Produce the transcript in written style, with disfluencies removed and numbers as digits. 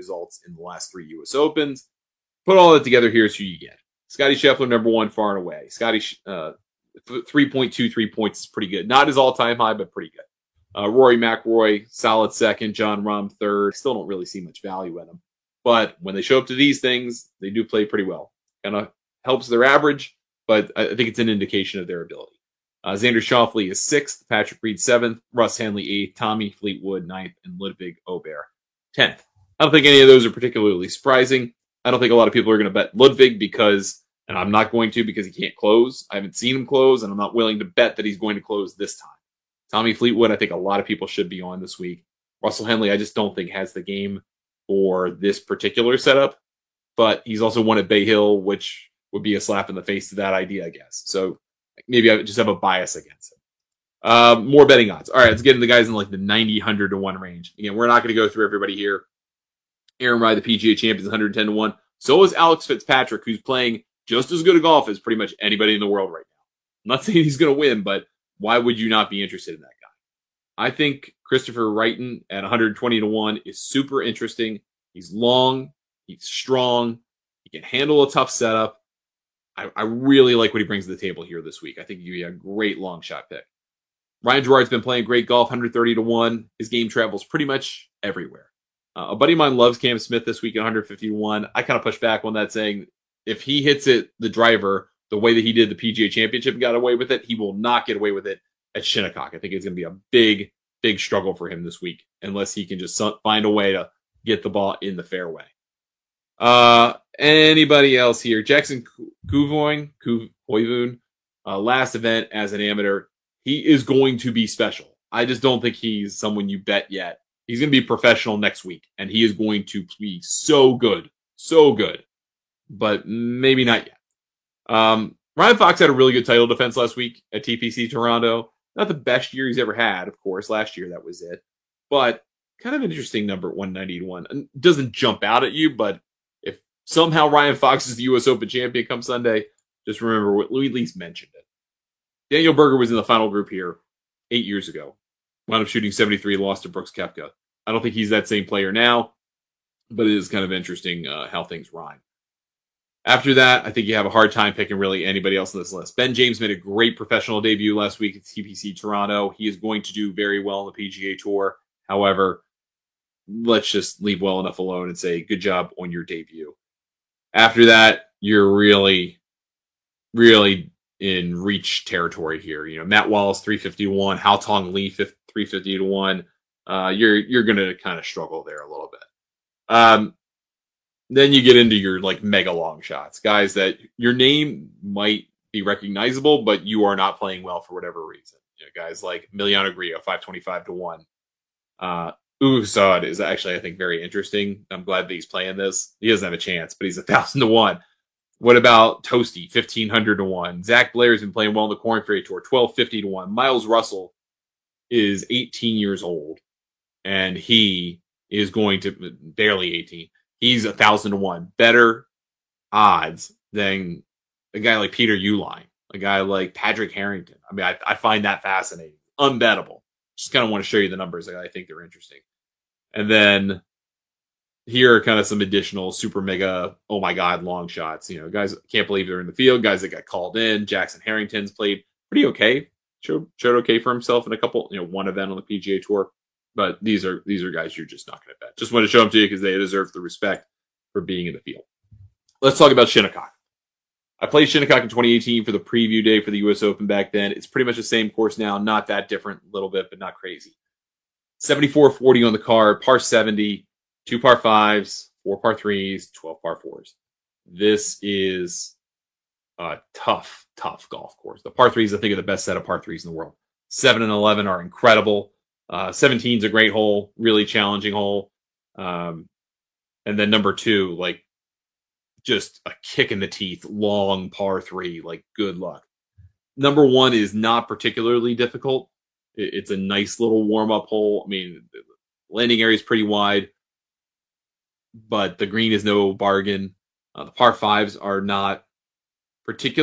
results in the last 3 U.S. Opens. Put all that together, here's who you get. Scotty Scheffler, number one, far and away. Scotty, 3.23 points is pretty good. Not his all-time high, but pretty good. Rory McIlroy, solid second. Jon Rahm, third. Still don't really see much value in them. But when they show up to these things, they do play pretty well. Kind of helps their average, but I think it's an indication of their ability. Xander Schauffele is 6th, Patrick Reed 7th, Russ Henley 8th, Tommy Fleetwood 9th, and Ludwig Aubert 10th. I don't think any of those are particularly surprising. I don't think a lot of people are going to bet Ludwig because, and I'm not going to because he can't close. I haven't seen him close, and I'm not willing to bet that he's going to close this time. Tommy Fleetwood, I think a lot of people should be on this week. Russell Henley, I just don't think has the game for this particular setup, but he's also won at Bay Hill, which would be a slap in the face to that idea, I guess. So maybe I just have a bias against it. More betting odds. All right, let's get into the guys in like the 90, 100 to 1 range. Again, we're not going to go through everybody here. Aaron Rai, the PGA champion, is 110 to 1. So is Alex Fitzpatrick, who's playing just as good a golf as pretty much anybody in the world right now. I'm not saying he's going to win, but why would you not be interested in that guy? I think Christopher Wrighton at 120 to 1 is super interesting. He's long, he's strong, he can handle a tough setup. I really like what he brings to the table here this week. I think he'd be a great long shot pick. Ryan Gerard's been playing great golf, 130 to 1. His game travels pretty much everywhere. A buddy of mine loves Cam Smith this week at 150 to 1. I kind of push back on that, saying if he hits it, the driver, the way that he did the PGA Championship and got away with it, he will not get away with it at Shinnecock. I think it's going to be a big, big struggle for him this week unless he can just find a way to get the ball in the fairway. Anybody else here? Jackson Koivu, last event as an amateur. He is going to be special. I just don't think he's someone you bet yet. He's going to be professional next week, and he is going to be so good, but maybe not yet. Ryan Fox had a really good title defense last week at TPC Toronto. Not the best year he's ever had, of course. Last year, that was it. But kind of an interesting number at 190 to 1. It doesn't jump out at you, but if somehow Ryan Fox is the U.S. Open champion come Sunday, just remember we at least mentioned it. Daniel Berger was in the final group here 8 years ago. Wound up shooting 73, lost to Brooks Koepka. I don't think he's that same player now, but it is kind of interesting how things rhyme. After that, I think you have a hard time picking really anybody else on this list. Ben James made a great professional debut last week at TPC Toronto. He is going to do very well on the PGA Tour. However, let's just leave well enough alone and say good job on your debut. After that, you're really, really in reach territory here. You know, Matt Wallace 350 to 1, Hao Tong Lee 350 to 1. You're going to kind of struggle there a little bit. Then you get into your like mega long shots, guys that your name might be recognizable, but you are not playing well for whatever reason. You know, guys like Emiliano Grillo 525 to 1. Ugo Saad is actually, I think, very interesting. I'm glad that he's playing this. He doesn't have a chance, but he's 1,000 to 1. What about Toasty 1,500 to 1? Zach Blair's been playing well on the Korn Ferry Tour 1,250 to 1. Miles Russell is 18 years old, and he is going to barely 18. He's 1,000 to 1. Better odds than a guy like Peter Uihlein, a guy like Patrick Harrington. I mean, I find that fascinating. Unbettable. Just kind of want to show you the numbers. I think they're interesting. And then here are kind of some additional super mega, oh my God, long shots. You know, guys can't believe they're in the field. Guys that got called in. Jackson Harrington's played pretty okay. Showed okay for himself in a couple, one event on the PGA Tour. But these are guys you're just not going to bet. Just want to show them to you because they deserve the respect for being in the field. Let's talk about Shinnecock. I played Shinnecock in 2018 for the preview day for the U.S. Open back then. It's pretty much the same course now. Not that different, a little bit, but not crazy. 74-40 on the card, par 70, 2 par 5s, 4 par 3s, 12 par 4s. This is a tough golf course. The par 3s, I think, are the best set of par 3s in the world. 7 and 11 are incredible. 17 is a great hole, really challenging hole. And then number 2, like, just a kick in the teeth, long par 3, like, good luck. Number 1 is not particularly difficult. It's a nice little warm-up hole. I mean, the landing area is pretty wide, but the green is no bargain. The par 5s are not particularly